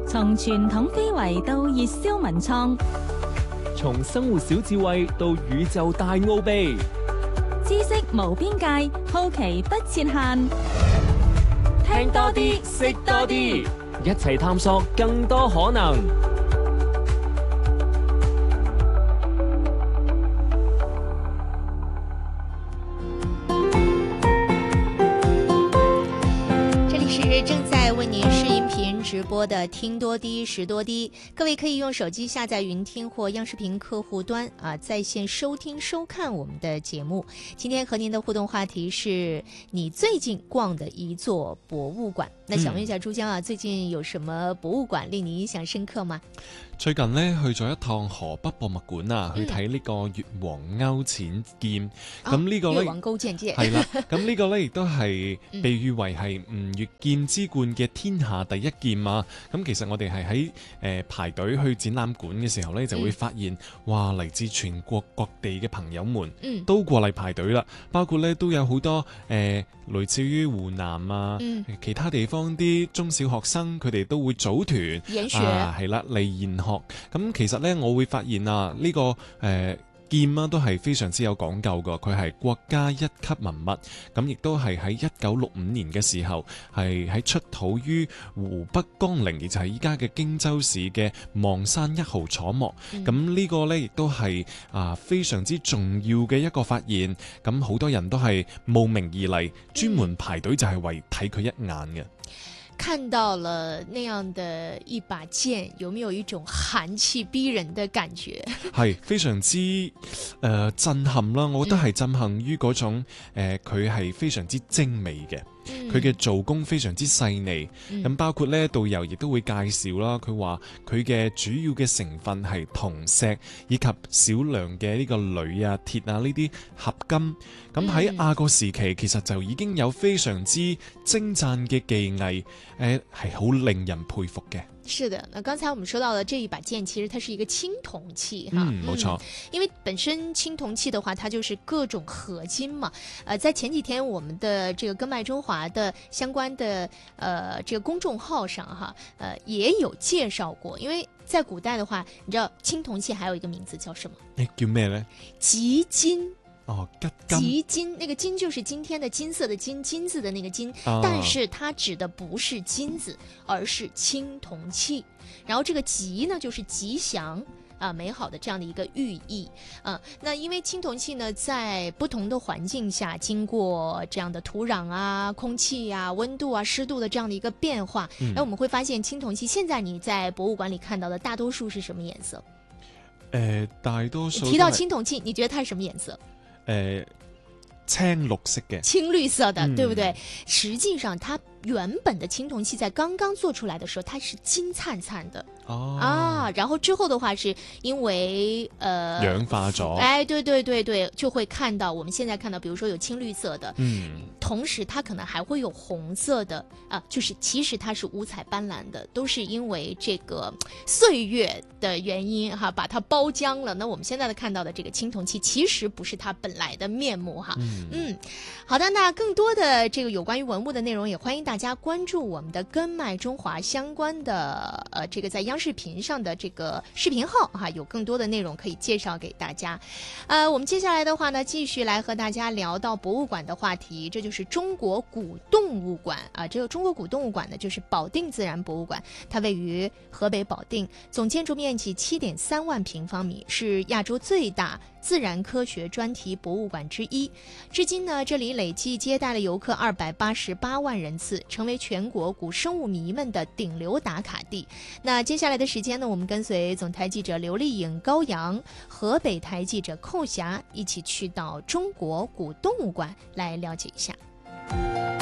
從傳統非遺到熱銷文創， 從生活小智慧到宇宙大奧秘， 知識無邊界，好奇不設限。 聽多啲，識多啲，一齊探索更多可能。 正在为您视音频直播的听多低识多低，各位可以用手机下载云听或央视频客户端在线收听收看我们的节目。今天和您的互动话题是你最近逛的一座博物馆。那想问一下珠江最近有什么博物館令你印象深刻嗎？ 最近呢，去咗一趟河北博物館去睇呢個越王勾踐劍。咁呢個呢， 越王勾踐劍係啦。咁呢個呢，亦都係被譽為係吳越劍之冠嘅天下第一劍啊！咁其實我哋係喺排隊去展覽館嘅時候呢，就會發現哇，嚟自全國各地嘅朋友們都過嚟排隊啦。包括呢，都有好多來自於湖南其他地方啲中小學生，佢哋都會組團研學係啦嚟研學。咁其實呢，我會發現呢個劍都係非常之有講究㗎，佢係國家一級文物，咁亦都係喺1965年嘅時候係喺出土於湖北江陵，亦就係依家嘅荊州市嘅望山1號楚墓。咁呢個呢，亦都係非常之重要嘅一個發現，咁好多人都係慕名而嚟，專門排隊就係為睇佢一眼嘅。 看到了那樣的一把劍，有沒有一種寒氣逼人的感覺？ 係非常之震撼啦！我覺得係震撼於嗰種佢係非常之精美嘅。佢嘅做工非常之細膩，咁包括呢導遊亦都會介紹啦。佢話佢嘅主要嘅成分係銅石以及少量嘅呢個鋁鐵呢啲合金。咁喺亞國時期其實就已經有非常之精湛嘅技藝，係好令人佩服嘅。 是的，那剛才我們說到的這一把劍，其實它是一個青銅器冇錯。 因為本身青銅器的話，它就是各種合金嘛。在前幾天我們的這個根脈中華的相關的這個公眾號上也有介紹過。因為在古代的話，你知道青銅器還有一個名字叫什麼？ 叫咩呢？ 吉金。 吉金，那個金就是今天的金色的金，金字的那個金，但是它指的不是金子，而是青銅器。然後這個吉呢，就是吉祥美好的這樣的一個寓意那因為青銅器呢，在不同的環境下，經過這樣的土壤空氣溫度濕度的這樣的一個變化，我們會發現青銅器現在你在博物館裡看到的大多數是什麼顏色？ 大多數提到青銅器，你覺得它是什麼顏色？ 青綠色嘅， 青綠色的，對不對？實際上它原本的青銅器在剛剛做出來的時候，它是金燦燦的然後之後的話是因為氧化咗， 對，就會看到我們現在看到，比如說有青綠色的，同時它可能還會有紅色的就是其實它是五彩斑斕的，都是因為這個歲月的原因把它包漿了。那我們現在看到的這個青銅器其實不是它本來的面目好的，那更多的這個有關於文物的內容，也歡迎大家關注我們的根脈中華相關的這個在央視頻上的這個視頻號有更多的內容可以介紹給大家。我們接下來的話呢，繼續來和大家聊到博物館的話題，這就是中國古動物館這個中國古動物館呢，就是保定自然博物館，它位於河北保定，總建築面積7.3萬平方米，是亞洲最大自然科學專題博物館之一。至今呢，這裡累計接待了遊客288萬人次，成為全國古生物迷們的頂流打卡地。那接下來的時間呢，我們跟隨總台記者劉麗穎、高陽，河北台記者寇霞一起去到中國古動物館來了解一下。